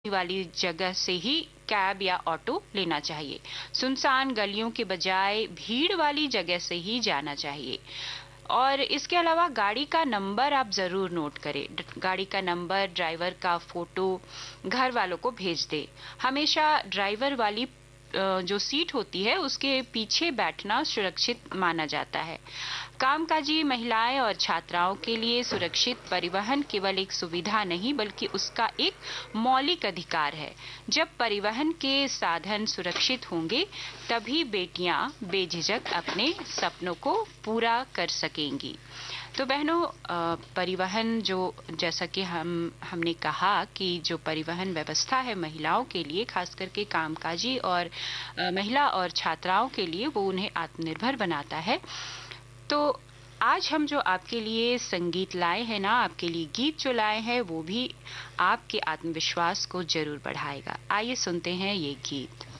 वाली जगह से ही कैब या ऑटो लेना चाहिए। सुनसान गलियों के बजाय भीड़ वाली जगह से ही जाना चाहिए। और इसके अलावा गाड़ी का नंबर आप ज़रूर नोट करें। गाड़ी का नंबर, ड्राइवर का फ़ोटो घर वालों को भेज दें। हमेशा ड्राइवर वाली जो सीट होती है उसके पीछे बैठना सुरक्षित माना जाता है। कामकाजी महिलाएं और छात्राओं के लिए सुरक्षित परिवहन केवल एक सुविधा नहीं बल्कि उसका एक मौलिक अधिकार है। जब परिवहन के साधन सुरक्षित होंगे तभी बेटियां बेझिझक अपने सपनों को पूरा कर सकेंगी। तो बहनों, परिवहन जो जैसा कि हमने कहा कि जो परिवहन व्यवस्था है महिलाओं के लिए, खास करके कामकाजी और महिला और छात्राओं के लिए, वो उन्हें आत्मनिर्भर बनाता है। तो आज हम जो आपके लिए संगीत लाए हैं ना, आपके लिए गीत जो लाए हैं, वो भी आपके आत्मविश्वास को जरूर बढ़ाएगा। आइए सुनते हैं ये गीत।